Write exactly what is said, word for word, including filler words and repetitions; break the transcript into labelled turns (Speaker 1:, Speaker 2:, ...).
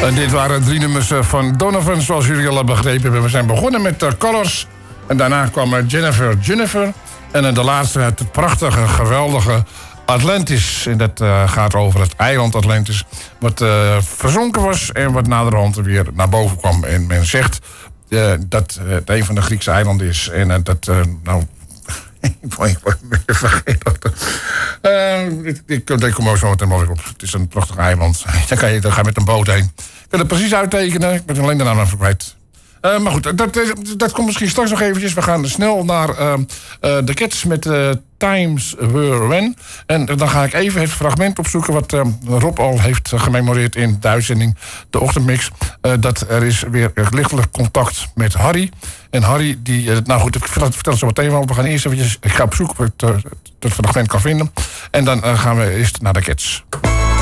Speaker 1: En dit waren drie nummers van Donovan, zoals jullie al hebben begrepen hebben. We zijn begonnen met uh, Colors. En daarna kwam uh, Jennifer Jennifer. En uh, de laatste, het prachtige, geweldige Atlantis. En dat uh, gaat over het eiland Atlantis. Wat uh, verzonken was en wat naderhand weer naar boven kwam. En men zegt uh, dat uh, het een van de Griekse eilanden is. En uh, dat, uh, nou... ik word vergeten. Uh, ik, ik, ik kom ook zo meteen mooi op. Het is een prachtig eiland. Dan, kan je, dan ga je met een boot heen. Ik kan het precies uittekenen. Ik ben alleen de naam even kwijt. Uh, maar goed, dat, dat komt misschien straks nog eventjes. We gaan snel naar uh, uh, de Cats met uh, Times Were When. En dan ga ik even het fragment opzoeken wat uh, Rob al heeft gememoreerd in de uitzending, de ochtendmix. Uh, dat er is weer lichtelijk contact met Harry. En Harry, die, uh, nou goed, ik vertel, vertel het zo meteen wel. We gaan eerst eventjes, ik ga op zoek of ik het, uh, het fragment kan vinden. En dan uh, gaan we eerst naar de Cats.